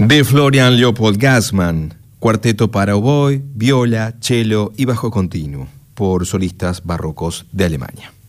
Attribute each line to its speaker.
Speaker 1: De Florian Leopold Gassmann, cuarteto para oboe, viola, cello y bajo continuo, por solistas barrocos de Alemania.